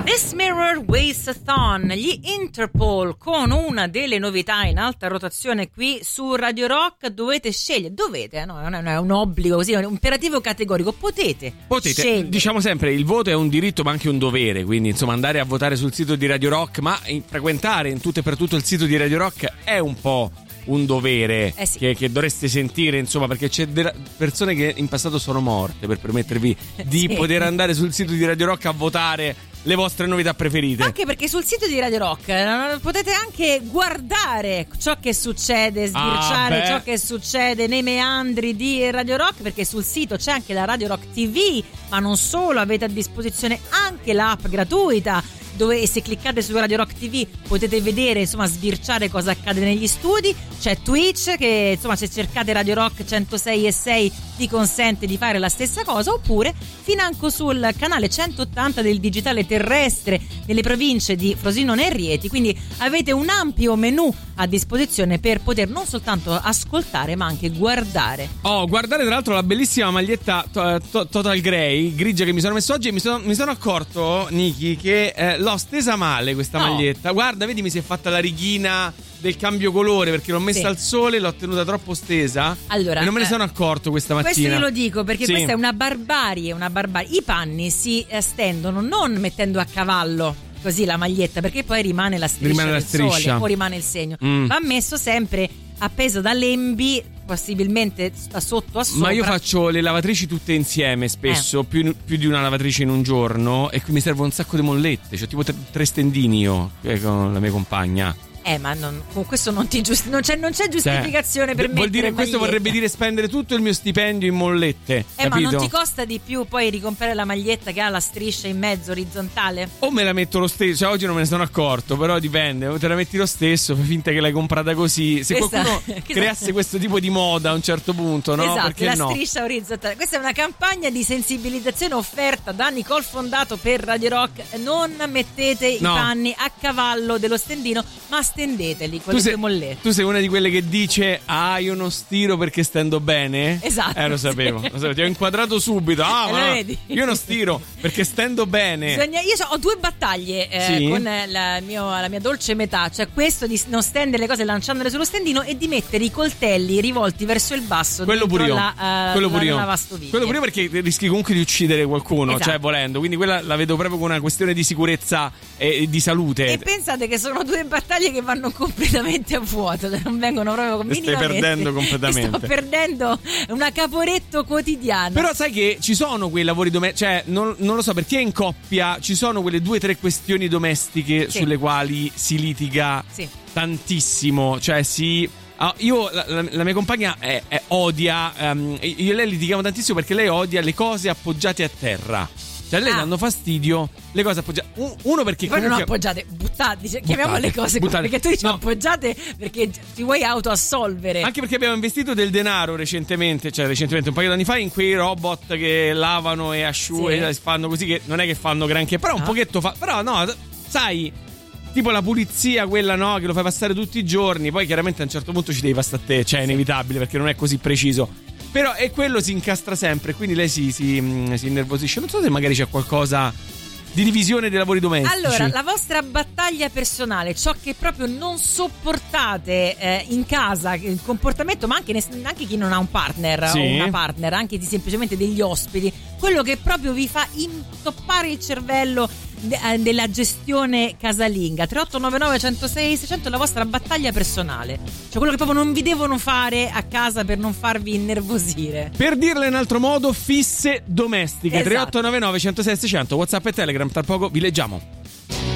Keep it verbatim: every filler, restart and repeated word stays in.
This Mirror Waste-a-thon, gli Interpol, con una delle novità in alta rotazione qui su Radio Rock. Dovete scegliere, dovete, no, non è un obbligo così, è un imperativo categorico, potete, potete scegliere. Diciamo sempre, il voto è un diritto ma anche un dovere, quindi insomma andare a votare sul sito di Radio Rock, ma in, frequentare in tutto e per tutto il sito di Radio Rock è un po' un dovere eh sì. che, che dovreste sentire, insomma, perché c'è de- persone che in passato sono morte per permettervi di sì. poter andare sul sito di Radio Rock a votare le vostre novità preferite. Anche perché sul sito di Radio Rock eh, potete anche guardare ciò che succede, sbirciare ah, ciò che succede nei meandri di Radio Rock, perché sul sito c'è anche la Radio Rock T V, ma non solo, avete a disposizione anche l'app gratuita, dove se cliccate su Radio Rock T V potete vedere, insomma, sbirciare cosa accade negli studi. C'è Twitch che, insomma, se cercate Radio Rock centosei e sei vi consente di fare la stessa cosa, oppure financo sul canale centottanta del digitale terrestre nelle province di Frosinone e Rieti, quindi avete un ampio menù a disposizione per poter non soltanto ascoltare ma anche guardare. Oh, guardate tra l'altro la bellissima maglietta to- to- Total Grey grigia che mi sono messo oggi, e mi sono, mi sono accorto, Niki, che eh, l'ho stesa male questa no. maglietta. Guarda, vedi, mi si è fatta la righina del cambio colore perché l'ho messa sì. al sole, l'ho tenuta troppo stesa, allora, e non me ne eh, sono accorto questa mattina. Questo io lo dico perché sì. questa è una barbarie, una barbarie. I panni si eh, stendono non mettendo a cavallo così la maglietta, perché poi rimane la striscia rimane la del striscia. sole o rimane il segno. Mm. Va messo sempre appeso da lembi, possibilmente da sotto a sopra. Ma io faccio le lavatrici tutte insieme spesso, eh. più, più di una lavatrice in un giorno, e qui mi serve un sacco di mollette, cioè tipo tre, tre stendini io eh, con la mia compagna. Eh, ma non, con questo non ti giusti- non c'è, non c'è giustificazione cioè, per me. Vuol dire, questo magliette. vorrebbe dire spendere tutto il mio stipendio in mollette. Eh, capito? ma non ti costa di più poi ricomprare la maglietta che ha la striscia in mezzo orizzontale? O me la metto lo stesso, cioè oggi non me ne sono accorto, però dipende, o te la metti lo stesso, fai finta che l'hai comprata così. Se Esatto. qualcuno creasse questo tipo di moda a un certo punto, no? Esatto, Perché la no? striscia orizzontale. Questa è una campagna di sensibilizzazione offerta da Nicole Fondato per Radio Rock. Non mettete No. i panni a cavallo dello stendino, ma stendeteli con Tu le sei, due mollette. tu sei una di quelle che dice: ah, io non stiro perché stendo bene. Esatto. Eh, lo sapevo, lo sapevo. Ti ho inquadrato subito. Ah, Eh, ma lo no, vedi? io non stiro perché stendo bene. Bisogna, io so, ho due battaglie eh, Sì? con la, mio, la mia dolce metà, cioè questo di non stendere le cose lanciandole sullo stendino e di mettere i coltelli rivolti verso il basso. Quello pure io. La, uh, Quello pure la io. lavastoviglie. Quello pure io, perché rischi comunque di uccidere qualcuno, Esatto. cioè volendo. Quindi quella la vedo proprio come una questione di sicurezza e di salute. E pensate che sono due battaglie che vanno completamente a vuoto, non vengono proprio Le stai minimamente. perdendo completamente. Sto perdendo una Caporetto quotidiana. Però sai che ci sono quei lavori domestici, cioè non, non lo so, per chi è in coppia ci sono quelle due o tre questioni domestiche sì. sulle quali si litiga sì. tantissimo, cioè si... Ah, io, la, la, la mia compagna è, è odia, um, io e lei litighiamo tantissimo perché lei odia le cose appoggiate a terra. Cioè a lei Ah. danno fastidio le cose appoggiate. Uno perché Poi comunque... non appoggiate, buttate, cioè, chiamiamo le cose così, buttate. perché tu dici No. appoggiate perché ti vuoi autoassolvere. Anche perché abbiamo investito del denaro recentemente, cioè recentemente un paio d'anni fa, in quei robot che lavano e asciugano, Sì. e fanno così, che non è che fanno granché, però un Ah. pochetto fa... Però no, sai, tipo la pulizia, quella no, che lo fai passare tutti i giorni, poi chiaramente a un certo punto ci devi passare a te, cioè è inevitabile perché non è così preciso. Però e quello si incastra sempre, quindi lei si, si, si innervosisce. Non so se magari c'è qualcosa di divisione dei lavori domestici. Allora, la vostra battaglia personale, ciò che proprio non sopportate eh, in casa, il comportamento, ma anche, anche chi non ha un partner Sì. o una partner, anche di semplicemente degli ospiti, quello che proprio vi fa intoppare il cervello de- eh, della gestione casalinga. tre otto nove nove uno zero sei sei zero zero, la vostra battaglia personale, cioè quello che proprio non vi devono fare a casa per non farvi innervosire. Per dirla in altro modo, fisse domestiche. Esatto. tre otto nove nove uno zero sei sei zero zero, WhatsApp e Telegram, tra poco vi leggiamo.